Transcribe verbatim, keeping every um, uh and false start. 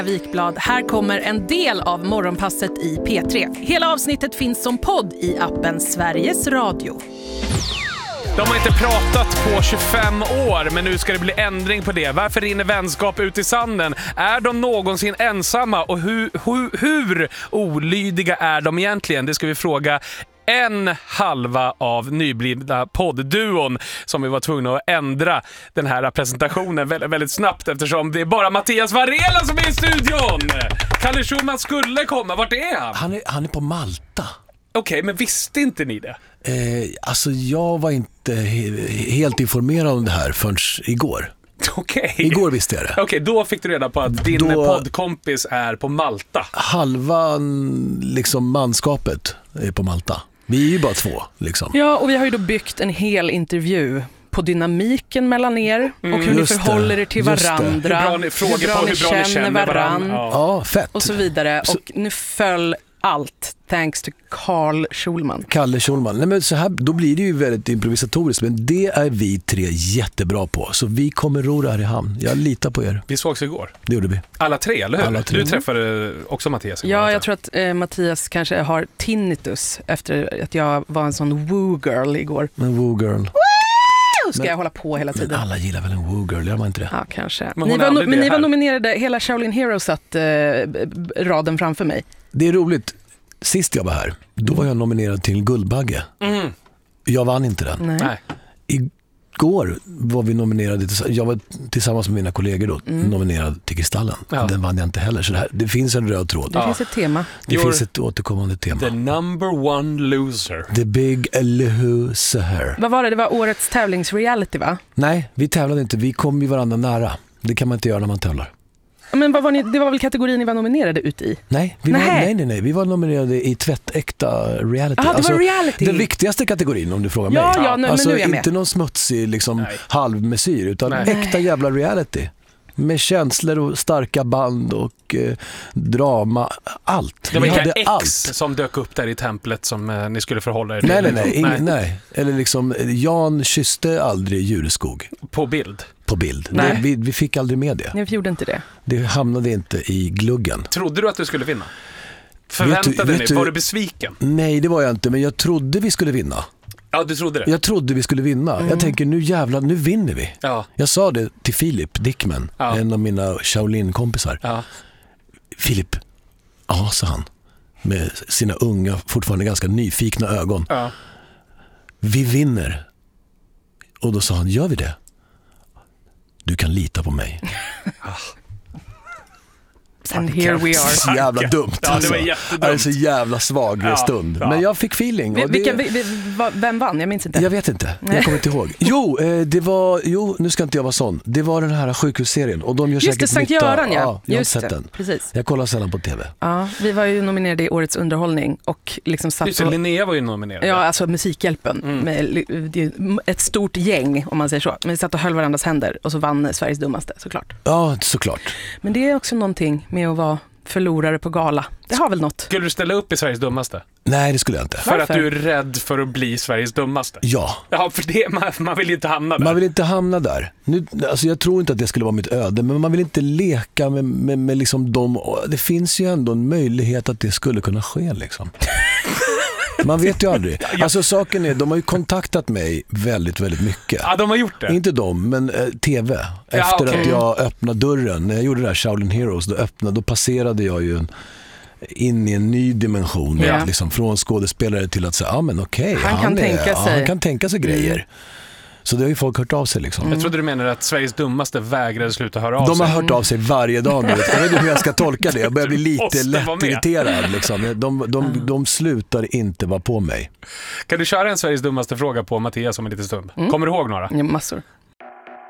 Wikblad. Här kommer en del av Morgonpasset i P tre. Hela avsnittet finns som podd i appen Sveriges Radio. De har inte pratat på tjugofem år, men nu ska det bli ändring på det. Varför rinner vänskap ut i sanden? Är de någonsin ensamma? Och hur, hur, hur olydiga är de egentligen? Det ska vi fråga en halva av nyblivna poddduon som vi var tvungna att ändra den här presentationen väldigt, väldigt snabbt eftersom det är bara Mattias Varela som är i studion. Kalle Schulman skulle komma. Vart är han? Han är, han är på Malta. Okej, okay, men visste inte ni det? Eh, alltså jag var inte he- helt informerad om det här förrän igår. Okej. Okay. Igår visste jag det. Okej, okay, då fick du reda på att din då, poddkompis är på Malta. Halva liksom manskapet är på Malta. Vi är ju bara två liksom. Ja, och vi har ju då byggt en hel intervju på dynamiken mellan er och hur mm, ni förhåller er till varandra. Hur bra ni, frågor hur bra på hur bra ni känner varandra. varandra. Ja. ja, fett. Och så vidare. Så, och nu föll allt thanks to Carl Schulman. Kalle Schulman. Nej, men så här, då blir det ju väldigt improvisatoriskt, men det är vi tre jättebra på. Så vi kommer ro här i hamn. Jag litar på er. Vi sågs igår. Det gjorde vi. Alla tre, eller hur? Alla tre. Du träffade också Mattias igår. Ja, jag tror att eh, Mattias kanske har tinnitus efter att jag var en sån woo-girl igår. En woo-girl. Ska men, jag hålla på hela tiden. Men alla gillar väl en woo-girl, gör man inte det? Ja, kanske. Men ni var, no- men ni var här. nominerade, hela Shaolin Heroes satt eh, raden framför mig. Det är roligt. Sist jag var här, då var jag nominerad till Guldbagge. Mm. Jag vann inte den. Nej. Igår var vi nominerade, jag var tillsammans med mina kollegor då, mm. nominerad till Kristallen. Ja. Den vann jag inte heller. Så det, här, det finns en röd tråd. Det ja. finns ett tema. Det You're finns ett återkommande tema. The number one loser. The big loser. Vad var det? Det var årets tävlingsreality, va? Nej, vi tävlade inte. Vi kom ju varandra nära. Det kan man inte göra när man tävlar. Men vad var ni, det var väl kategorin ni var nominerade ut i? Nej, vi var, nej, nej, nej. Vi var nominerade i tvättäkta reality. Aha, det alltså, var reality. Den viktigaste kategorin om du frågar ja, mig. Ja, nu, alltså men nu är jag med. Inte någon smutsig liksom, halvmesyr, utan nej. äkta jävla reality. Med känslor och starka band och eh, drama, allt. Det var vi inga hade ex allt. som dök upp där i templet som eh, ni skulle förhålla er till. Nej, nej, nej. nej, ingen, nej. Eller liksom, Jan kysste aldrig Djureskog. På bild? På bild. Nej. Vi, vi fick aldrig med det. Ni gjorde inte det? Det hamnade inte i gluggen. Trodde du att du skulle vinna? Förväntade ni? Var du besviken? Nej, det var jag inte, men jag trodde vi skulle vinna. Ja, du trodde det? Jag trodde vi skulle vinna. Mm. Jag tänker, nu jävlar, nu vinner vi. Ja. Jag sa det till Filip Dickman, ja. en av mina Shaolin-kompisar. Ja. Filip, ja, sa han, med sina unga, fortfarande ganska nyfikna ögon. Ja. Vi vinner. Och då sa han, gör vi det? Du kan lita på mig. And here we are. Så jävla dumt. Ja, det var jättedumt. Det är så jävla svag ja, stund. Ja. Men jag fick feeling. Vi, och det... vilka, vi, vi, vem vann? Jag minns inte. Jag vet inte. Nej. Jag kommer inte ihåg. Jo, det var, jo, nu ska inte jag vara sån. Det var den här sjukhusserien. Och de gör Just säkert det, Sankt nytta. Göran, ja. Ja, jag Just har sett det. den. Precis. Jag kollar sällan på tv. Ja, vi var ju nominerade i Årets underhållning. Och liksom satt Just det, och... Linnea var ju nominerad. Ja, alltså Musikhjälpen. Mm. Med ett stort gäng, om man säger så. Men vi satt och höll varandras händer. Och så vann Sveriges dummaste, såklart. Ja, såklart. Men det är också någonting med att vara förlorare på gala. Det har väl något. Skulle du ställa upp i Sveriges dummaste? Nej, det skulle jag inte. För Varför? att du är rädd för att bli Sveriges dummaste? Ja. Ja, för det, man, man vill inte hamna där. Man vill inte hamna där. Nu, alltså jag tror inte att det skulle vara mitt öde, men man vill inte leka med, med, med liksom dem. Det finns ju ändå en möjlighet att det skulle kunna ske liksom. Man vet ju aldrig. Alltså saken är, de har ju kontaktat mig väldigt, väldigt mycket. Ja, de har gjort det. Inte de, men eh, tv. Efter ja, okay. att jag öppnade dörren, när jag gjorde det här Shaolin Heroes, då öppnade, då passerade jag ju en, in i en ny dimension. Ja. Att liksom från skådespelare till att säga, ja ah, men okej, okay, han, han, kan är, tänka ja, sig. han kan tänka sig grejer. Mm. Så det har ju folk hört av sig liksom. Mm. Jag trodde du menade att Sveriges dummaste vägrade sluta höra av de sig. De har hört av sig varje dag nu. Jag vet inte hur jag ska tolka det. Jag börjar bli lite lättirriterad. Liksom. De, de, de, de slutar inte vara på mig. Kan du köra en Sveriges dummaste fråga på Mattias om en liten stund? Mm. Kommer du ihåg några? Ja, massor.